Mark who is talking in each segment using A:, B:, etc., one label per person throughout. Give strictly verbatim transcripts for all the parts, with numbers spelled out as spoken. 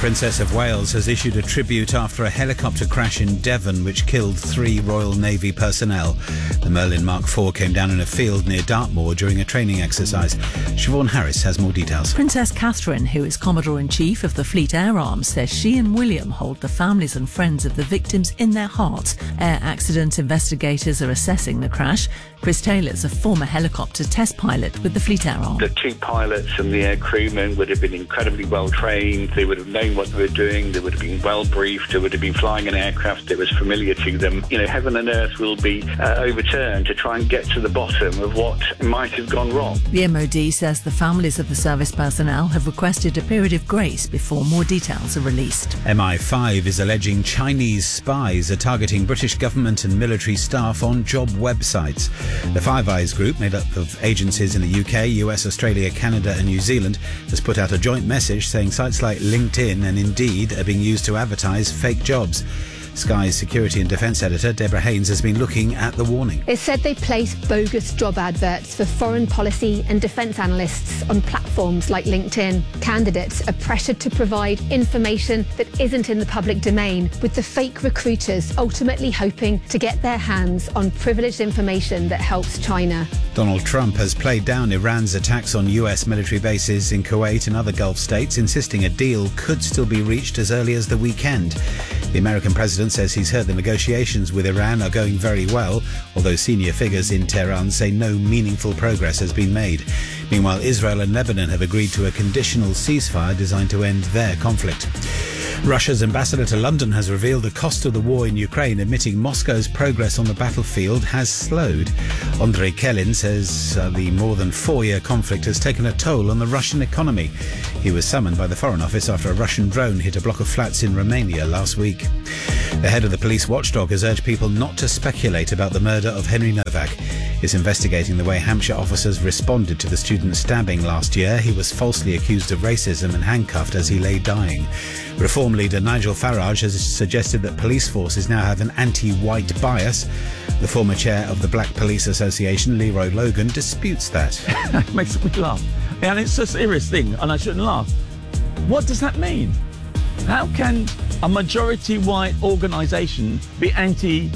A: Princess of Wales has issued a tribute after a helicopter crash in Devon which killed three Royal Navy personnel. The Merlin Mark four came down in a field near Dartmoor during a training exercise. Siobhan Harris has more details.
B: Princess Catherine, who is Commodore-in-Chief of the Fleet Air Arm, says she and William hold the families and friends of the victims in their hearts. Air accident investigators are assessing the crash. Chris Taylor's a former helicopter test pilot with the Fleet Air Arm.
C: The two pilots and the air crewmen would have been incredibly well trained. They would have known what they were doing. They would have been well briefed. They would have been flying an aircraft that was familiar to them. You know, heaven and earth will be uh, overturned to try and get to the bottom of what might have gone wrong.
B: The M O D says the families of the service personnel have requested a period of grace before more details are released.
A: M I five is alleging Chinese spies are targeting British government and military staff on job websites. The Five Eyes group, made up of agencies in the U K, U S, Australia, Canada and New Zealand, has put out a joint message saying sites like LinkedIn and Indeed are being used to advertise fake jobs. Sky's security and defence editor Deborah Haynes has been looking at the warning.
D: It said they place bogus job adverts for foreign policy and defence analysts on platforms like LinkedIn. Candidates are pressured to provide information that isn't in the public domain, with the fake recruiters ultimately hoping to get their hands on privileged information that helps China.
A: Donald Trump has played down Iran's attacks on U S military bases in Kuwait and other Gulf states, insisting a deal could still be reached as early as the weekend. The American president says he's heard the negotiations with Iran are going very well, although senior figures in Tehran say no meaningful progress has been made. Meanwhile, Israel and Lebanon have agreed to a conditional ceasefire designed to end their conflict. Russia's ambassador to London has revealed the cost of the war in Ukraine, admitting Moscow's progress on the battlefield has slowed. Andrei Kelin says uh, the more than four-year conflict has taken a toll on the Russian economy. He was summoned by the Foreign Office after a Russian drone hit a block of flats in Romania last week. The head of the police watchdog has urged people not to speculate about the murder of Henry Novak. He's investigating the way Hampshire officers responded to the student stabbing last year. He was falsely accused of racism and handcuffed as he lay dying. Reform leader Nigel Farage has suggested that police forces now have an anti-white bias. The former chair of the Black Police Association, Leroy Logan, disputes that.
E: It makes me laugh. And it's a serious thing, and I shouldn't laugh. What does that mean? How can a majority white organisation be anti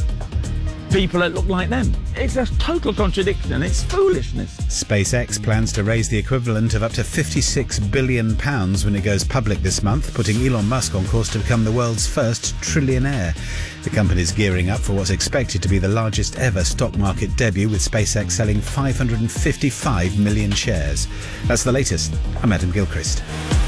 E: people that look like them? It's a total contradiction and it's foolishness.
A: SpaceX plans to raise the equivalent of up to fifty-six billion pounds when it goes public this month, putting Elon Musk on course to become the world's first trillionaire. The company's gearing up for what's expected to be the largest ever stock market debut, with SpaceX selling five hundred fifty-five million shares. That's the latest. I'm Adam Gilchrist.